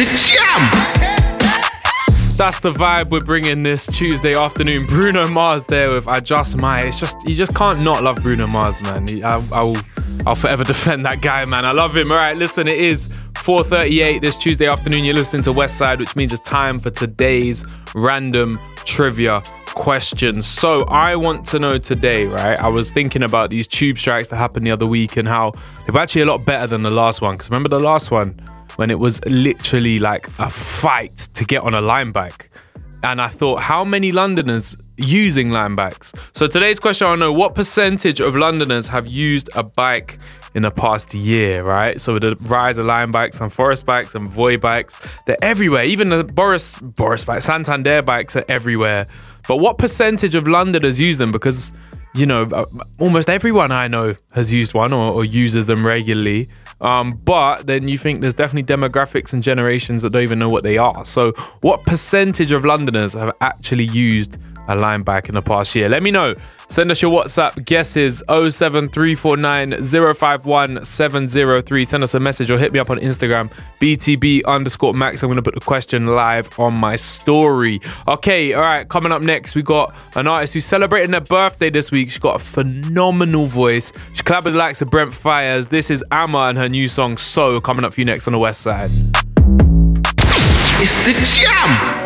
the jam. That's the vibe we're bringing this Tuesday afternoon. Bruno Mars there with I Just Might. It's just, you just can't not love Bruno Mars, man. I'll forever defend that guy, man. I love him. All right, listen, it is 4:38 this Tuesday afternoon. You're listening to Westside, which means it's time for today's random trivia questions. So I want to know today, right? I was thinking about these tube strikes that happened the other week and how they were actually a lot better than the last one. Because remember the last one when it was literally like a fight to get on a line bike? And I thought, how many Londoners using line bikes? So today's question, I want to know what percentage of Londoners have used a bike in the past year, right? So with the rise of line bikes and forest bikes and Voi bikes, they're everywhere. Even the Boris bikes, Santander bikes are everywhere. But what percentage of Londoners use them? Because, you know, almost everyone I know has used one or uses them regularly. But then you think there's definitely demographics and generations that don't even know what they are. So what percentage of Londoners have actually used a line bike in the past year? Let me know. Send us your WhatsApp guesses 07349 051 703. Send us a message or hit me up on Instagram BTB_Max. I'm going to put the question live on my story. Okay, all right, coming up next, we got an artist who's celebrating their birthday this week. She's got a phenomenal voice. She collabed with the likes of Brent Fires. This is Amma and her new song So, coming up for you next on the West Side. It's the jam.